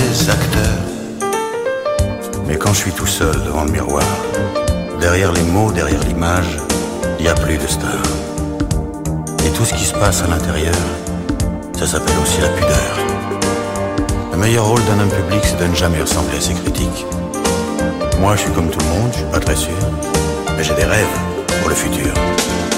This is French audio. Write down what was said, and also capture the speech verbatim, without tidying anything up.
vrais acteurs. Mais quand je suis tout seul devant le miroir, derrière les mots, derrière l'image, il n'y a plus de star. Et tout ce qui se passe à l'intérieur, ça s'appelle aussi la pudeur. Le meilleur rôle d'un homme public, c'est de ne jamais ressembler à ses critiques. Moi, je suis comme tout le monde, je suis pas très sûr, mais j'ai des rêves pour le futur.